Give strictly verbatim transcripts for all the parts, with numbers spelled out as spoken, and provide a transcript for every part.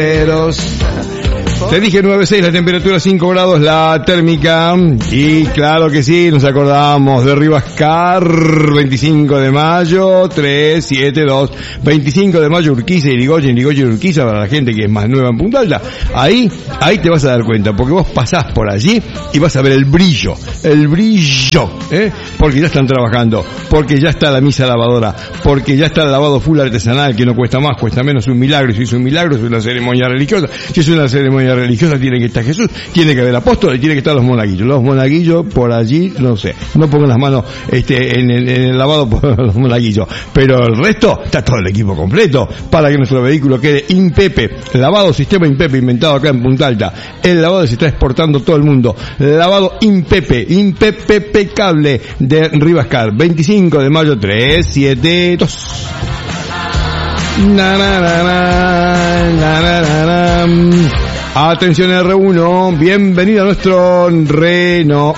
Te dije nueve seis, la temperatura cinco grados, la térmica. Y claro que sí, nos acordamos de Rivascar, veinticinco de mayo, tres siete dos. veinticinco de mayo, Urquiza, Irigoyen, Irigoyen, Urquiza, para la gente que es más nueva en Punta Alta. Ahí, ahí te vas a dar cuenta, porque vos pasás por allí y vas a ver el brillo, el brillo, ¿eh? Porque ya están trabajando, porque ya está la misa lavadora, porque ya está el lavado full artesanal, que no cuesta más, cuesta menos, un milagro. Si es un milagro, es una ceremonia religiosa. Si es una ceremonia religiosa, tiene que estar Jesús, tiene que haber apóstoles, tiene que estar los monaguillos. Los monaguillos por allí, no sé, no pongan las manos este en el, en el lavado por los monaguillos, pero el resto está todo el equipo completo para que nuestro vehículo quede impepe. Lavado sistema impepe, inventado acá en Punta Alta. El lavado se está exportando todo el mundo. Lavado impepe, impepecable de Rivascar, veinticinco de mayo, tres siete dos. Na, na, na, na, na, na, na, na. Atención R uno, bienvenido a nuestro Renault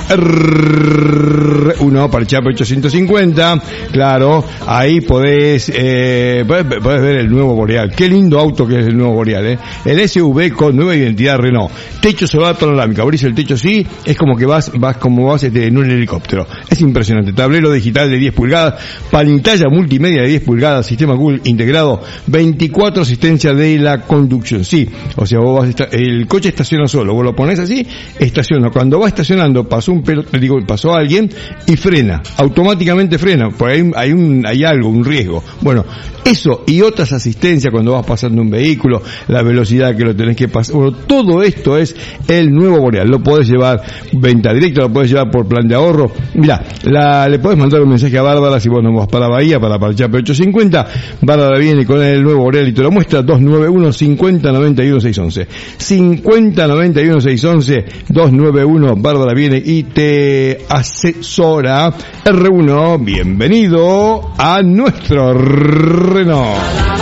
R uno Parchape ochocientos cincuenta. Claro, ahí podés, eh, podés, podés ver el nuevo Boreal. Qué lindo auto que es el nuevo Boreal, eh. El S U V con nueva identidad Renault. Techo solar panorámica, abrís el techo así, es como que vas, vas como vas este, en un helicóptero. Es impresionante. Tablero digital de diez pulgadas, pantalla multimedia de diez pulgadas, sistema Google integrado, veinticuatro asistencia de la conducción. Sí, o sea, vos vas a estar, el coche estaciona solo, vos lo pones así, estaciona. Cuando va estacionando, pasó un pelo, digo, pasó alguien y frena, automáticamente frena, porque hay, hay un, hay algo, un riesgo. Bueno, eso y otras asistencias cuando vas pasando un vehículo, la velocidad que lo tenés que pasar, bueno, todo esto es el nuevo Boreal. Lo podés llevar venta directa, lo podés llevar por plan de ahorro. Mirá, la, le podés mandar un mensaje a Bárbara si vos no vas para Bahía, para Parchape ochocientos cincuenta. Bárbara viene con el nuevo Boreal y te lo muestra. Dos nueve uno, cincuenta, noventa y uno, seiscientos once. cincuenta, noventa y uno, seiscientos once. dos nueve uno, Bárbara viene y te asesora. R uno, bienvenido a nuestro Renault.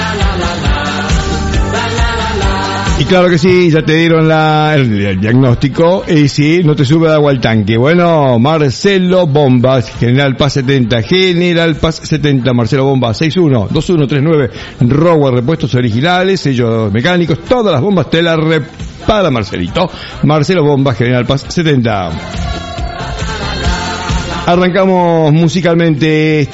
Y claro que sí, ya te dieron la, el, el diagnóstico, y sí, no te sube agua al tanque. Bueno, Marcelo Bombas, General Paz setenta, General Paz setenta, Marcelo Bombas, seis uno dos uno tres nueve, Rower, repuestos originales, sellos mecánicos, todas las bombas te las repara Marcelito. Marcelo Bombas, General Paz setenta. Arrancamos musicalmente esta